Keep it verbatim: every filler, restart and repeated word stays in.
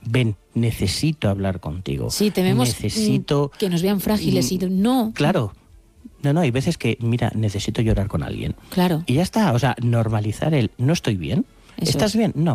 ven, necesito hablar contigo. Sí, tememos necesito que nos vean frágiles y no. Claro. No, no, hay veces que, mira, necesito llorar con alguien. Claro. Y ya está, o sea, normalizar el no estoy bien. Eso ¿Estás es. bien? No.